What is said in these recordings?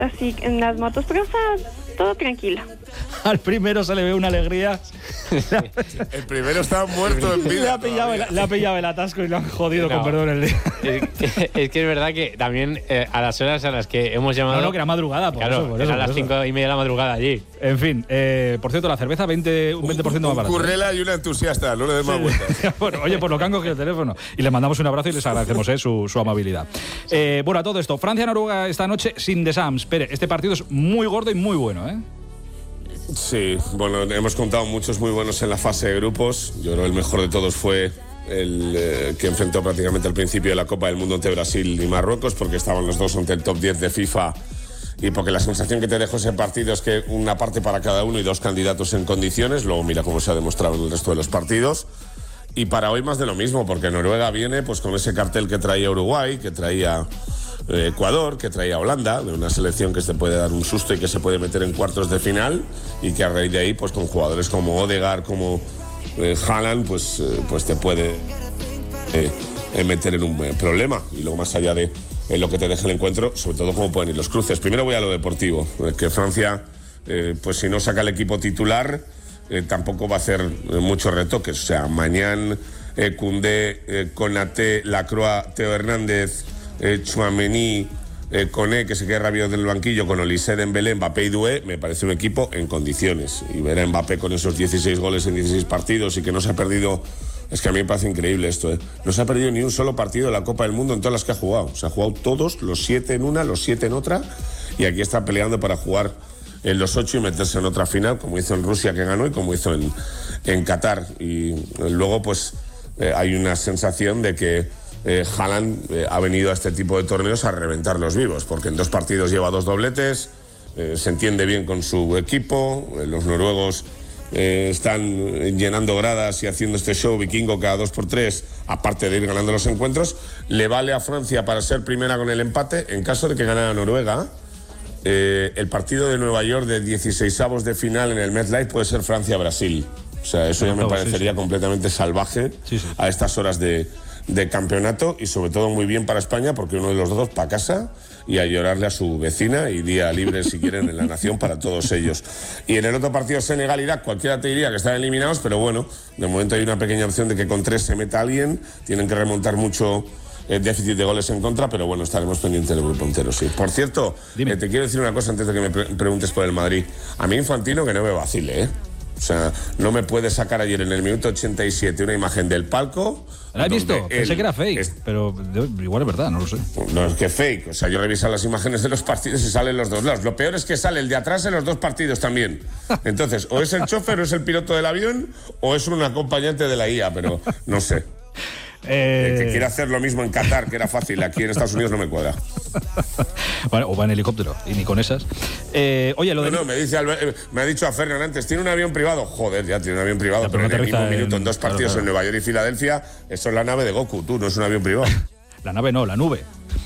así en las motos, pero o sea, todo tranquilo. Al primero se le ve una alegría. El primero está muerto en vida. Le ha pillado el atasco y lo han jodido, con perdón, el día. Es que es verdad que también a las horas a las que hemos llamado... No, que era madrugada, por claro, eso. Eran las 5:30 de la madrugada allí. En fin, por cierto, la cerveza un 20% más barata. Un currela y una entusiasta, no le des más vueltas. Bueno, oye, por lo que han cogido el teléfono. Y les mandamos un abrazo y les agradecemos su amabilidad. Bueno, a todo esto, Francia-Noruega esta noche sin Deschamps. Pere, este partido es muy gordo y muy bueno, ¿eh? Sí, bueno, hemos contado muchos muy buenos en la fase de grupos. Yo creo que el mejor de todos fue el que enfrentó prácticamente al principio de la Copa del Mundo entre Brasil y Marruecos, porque estaban los dos ante el top 10 de FIFA y porque la sensación que te dejó ese partido es que una parte para cada uno y dos candidatos en condiciones. Luego mira cómo se ha demostrado en el resto de los partidos. Y para hoy más de lo mismo, porque Noruega viene pues con ese cartel que traía Uruguay, que traía Ecuador, que traía Holanda, de una selección que se puede dar un susto y que se puede meter en cuartos de final, y que a raíz de ahí, pues con jugadores como Odegaard, como Haaland, pues te puede meter en un problema. Y luego, más allá de lo que te deje el encuentro, sobre todo cómo pueden ir los cruces. Primero voy a lo deportivo, que Francia, pues si no saca el equipo titular, tampoco va a hacer muchos retoques. O sea, Mañán, Koundé, Konaté, Lacroix, Teo Hernández, Tchouaméni, Koné, que se queda rápido del banquillo, con Olise, Dembélé, Mbappé y Doué, me parece un equipo en condiciones. Y ver a Mbappé con esos 16 goles en 16 partidos y que no se ha perdido... Es que a mí me parece increíble esto, ¿eh? No se ha perdido ni un solo partido de la Copa del Mundo en todas las que ha jugado. Se ha jugado todos, los 7 en una, los 7 en otra, y aquí está peleando para jugar en los 8 y meterse en otra final, como hizo en Rusia, que ganó, y como hizo en Qatar. Y luego, pues, hay una sensación de que Haaland ha venido a este tipo de torneos a reventar los vivos, porque en 2 partidos lleva 2 dobletes, se entiende bien con su equipo, los noruegos están llenando gradas y haciendo este show vikingo cada 2x3, aparte de ir ganando los encuentros. Le vale a Francia para ser primera con el empate. En caso de que ganara Noruega, el partido de Nueva York de 16avos de final en el MetLife puede ser Francia-Brasil. O sea, eso ya me parecería completamente salvaje a estas horas de campeonato, y sobre todo muy bien para España, porque uno de los dos para casa y a llorarle a su vecina, y día libre si quieren en la nación para todos ellos. Y en el otro partido, Senegal-Irak, cualquiera te diría que están eliminados, pero bueno, de momento hay una pequeña opción de que con 3 se meta alguien. Tienen que remontar mucho déficit de goles en contra, pero bueno, estaremos pendientes del grupo entero, sí. Por cierto, te quiero decir una cosa antes de que me preguntes por el Madrid. A mí Infantino que no me vacile, ¿eh? O sea, no me puede sacar ayer en el minuto 87 una imagen del palco. ¿La has visto? Pensé que era fake, pero igual es verdad, no lo sé. No es que fake, o sea, yo reviso las imágenes de los partidos y salen los dos lados. Lo peor es que sale el de atrás en los 2 partidos también. Entonces, o es el chofer o es el piloto del avión, o es un acompañante de la IA, pero no sé. Que quiera hacer lo mismo en Qatar, que era fácil, aquí en Estados Unidos no me cuadra. Bueno, o va en helicóptero, y ni con esas. Oye, lo de... No, me ha dicho a Fernán antes, ¿tiene un avión privado? Joder, ya tiene un avión privado, pero en el mismo minuto, en 2 partidos, en Nueva York y Filadelfia, eso es la nave de Goku, tú, no es un avión privado. La nave no, la nube.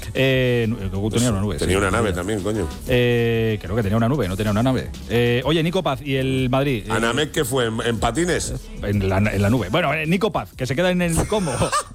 Goku tenía una nube. Tenía una nave también, coño. Creo que tenía una nube, no tenía una nave. Oye, Nico Paz y el Madrid. ¿Anamek qué fue? ¿En patines? En la nube. Bueno, Nico Paz, que se queda en el combo.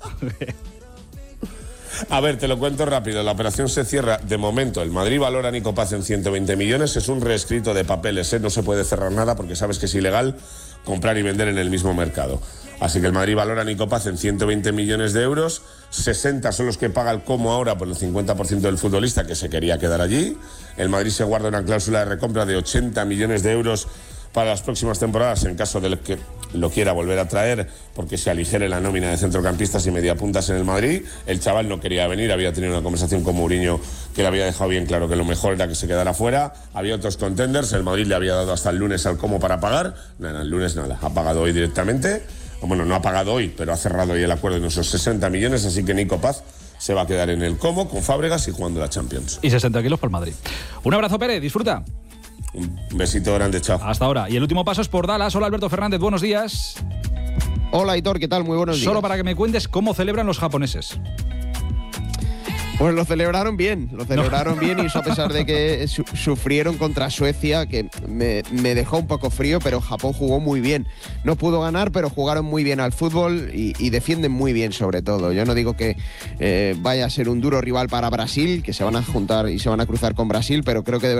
A ver, te lo cuento rápido. La operación se cierra. De momento, el Madrid valora a Nico Paz en 120 millones. Es un reescrito de papeles, ¿eh? No se puede cerrar nada porque sabes que es ilegal comprar y vender en el mismo mercado. Así que el Madrid valora a Nico Paz en 120 millones de euros. 60 son los que paga el Como ahora por el 50% del futbolista que se quería quedar allí. El Madrid se guarda una cláusula de recompra de 80 millones de euros para las próximas temporadas, en caso de que lo quiera volver a traer, porque se aligere la nómina de centrocampistas y mediapuntas en el Madrid. El chaval no quería venir, había tenido una conversación con Mourinho que le había dejado bien claro que lo mejor era que se quedara fuera. Había otros contenders, el Madrid le había dado hasta el lunes al Como para pagar. Nada, el lunes nada, ha pagado hoy directamente. Bueno, no ha pagado hoy, pero ha cerrado hoy el acuerdo en esos 60 millones, así que Nico Paz se va a quedar en el Como con Fábregas y jugando la Champions. Y 60 kilos para el Madrid. Un abrazo, Pérez, disfruta. Un besito grande, chao. Hasta ahora. Y el último paso es por Dallas. Hola, Alberto Fernández, buenos días. Hola, Aitor, ¿qué tal? Muy buenos días. Solo para que me cuentes cómo celebran los japoneses. Pues lo celebraron bien y eso a pesar de que sufrieron contra Suecia, que me dejó un poco frío, pero Japón jugó muy bien. No pudo ganar, pero jugaron muy bien al fútbol y defienden muy bien sobre todo. Yo no digo que vaya a ser un duro rival para Brasil, que se van a juntar y se van a cruzar con Brasil, pero creo que